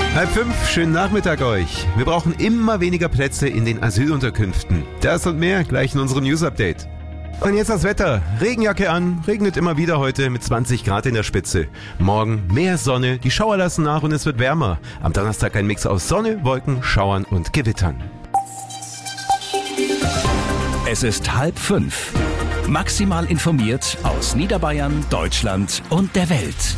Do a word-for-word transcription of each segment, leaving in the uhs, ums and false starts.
Halb fünf, schönen Nachmittag euch. Wir brauchen immer weniger Plätze in den Asylunterkünften. Das und mehr gleich in unserem News-Update. Und jetzt das Wetter. Regenjacke an, regnet immer wieder heute mit zwanzig Grad in der Spitze. Morgen mehr Sonne, die Schauer lassen nach und es wird wärmer. Am Donnerstag ein Mix aus Sonne, Wolken, Schauern und Gewittern. Es ist halb fünf. Maximal informiert aus Niederbayern, Deutschland und der Welt.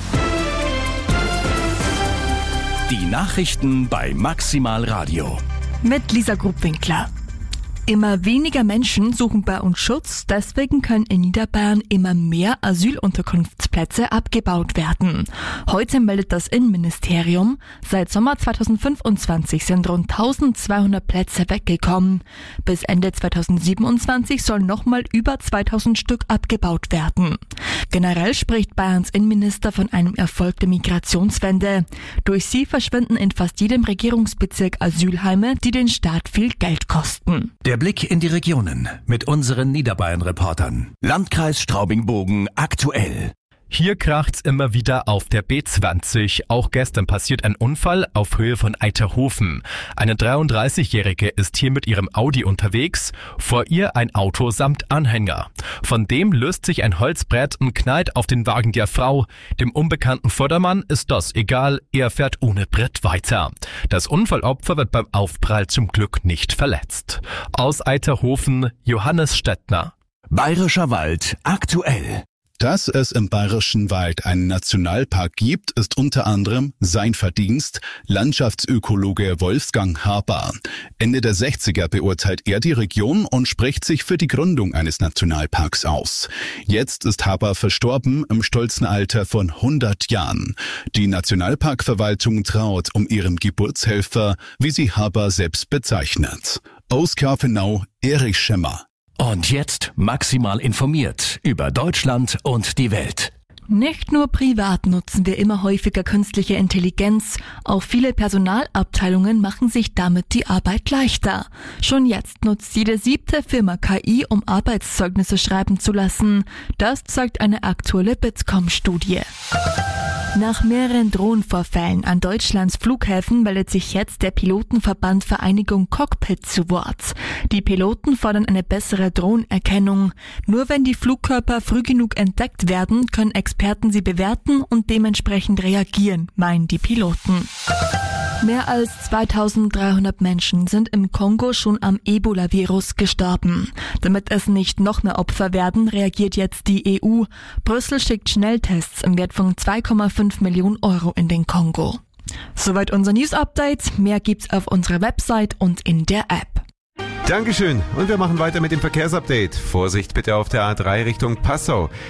Die Nachrichten bei Maximal Radio. Mit Lisa Grubwinkler. Immer weniger Menschen suchen bei uns Schutz, deswegen können in Niederbayern immer mehr Asylunterkunftsplätze abgebaut werden. Heute meldet das Innenministerium, seit Sommer zweitausendfünfundzwanzig sind rund eintausendzweihundert Plätze weggekommen. Bis Ende zweitausendsiebenundzwanzig sollen nochmal über zweitausend Stück abgebaut werden. Generell spricht Bayerns Innenminister von einem Erfolg der Migrationswende. Durch sie verschwinden in fast jedem Regierungsbezirk Asylheime, die den Staat viel Geld kosten. Der Blick in die Regionen mit unseren Niederbayern-Reportern. Landkreis Straubing-Bogen aktuell. Hier kracht's immer wieder auf der B zwanzig. Auch gestern passiert ein Unfall auf Höhe von Eiterhofen. Eine dreiunddreißigjährige ist hier mit ihrem Audi unterwegs, vor ihr ein Auto samt Anhänger. Von dem löst sich ein Holzbrett und knallt auf den Wagen der Frau. Dem unbekannten Vordermann ist das egal, er fährt ohne Brett weiter. Das Unfallopfer wird beim Aufprall zum Glück nicht verletzt. Aus Eiterhofen, Johannes Stettner. Bayerischer Wald aktuell. Dass es im Bayerischen Wald einen Nationalpark gibt, ist unter anderem sein Verdienst. Landschaftsökologe Wolfgang Haber. Ende der sechziger beurteilt er die Region und spricht sich für die Gründung eines Nationalparks aus. Jetzt ist Haber verstorben im stolzen Alter von hundert Jahren. Die Nationalparkverwaltung traut um ihren Geburtshelfer, wie sie Haber selbst bezeichnet. Aus Karfenau, Erich Schemmer. Und jetzt maximal informiert über Deutschland und die Welt. Nicht nur privat nutzen wir immer häufiger künstliche Intelligenz, auch viele Personalabteilungen machen sich damit die Arbeit leichter. Schon jetzt nutzt jede siebte Firma K I, um Arbeitszeugnisse schreiben zu lassen. Das zeigt eine aktuelle Bitkom-Studie. Nach mehreren Drohnenvorfällen an Deutschlands Flughäfen meldet sich jetzt der Pilotenverband Vereinigung Cockpit zu Wort. Die Piloten fordern eine bessere Drohnenerkennung. Nur wenn die Flugkörper früh genug entdeckt werden, können Experten sie bewerten und dementsprechend reagieren, meinen die Piloten. Mehr als zweitausenddreihundert Menschen sind im Kongo schon am Ebola-Virus gestorben. Damit es nicht noch mehr Opfer werden, reagiert jetzt die E U. Brüssel schickt Schnelltests im Wert von zwei Komma fünf Millionen Euro in den Kongo. Soweit unser News-Update. Mehr gibt's auf unserer Website und in der App. Dankeschön. Und wir machen weiter mit dem Verkehrsupdate. Vorsicht bitte auf der A drei Richtung Passau.